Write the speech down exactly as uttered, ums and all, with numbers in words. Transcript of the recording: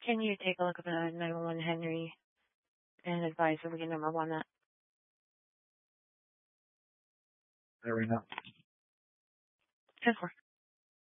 Can you take a look at the nine one one Henry and advise if we can number one that? There we go. ten four.